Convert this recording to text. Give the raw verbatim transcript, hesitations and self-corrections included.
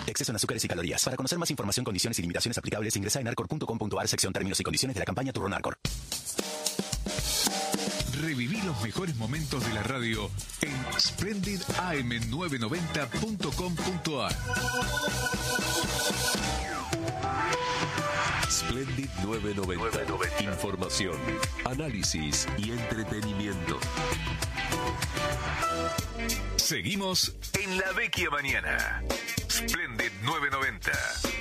Exceso en azúcares y calorías. Para conocer más información, condiciones y limitaciones aplicables, ingresa en arcor punto com punto ar, sección términos y condiciones de la campaña Turrón Arcor. Reviví los mejores momentos de la radio en splendid a m novecientos noventa punto com punto ar. Splendid novecientos noventa. Información, análisis y entretenimiento. Seguimos en La Vecchia Mañana. Splendid novecientos noventa.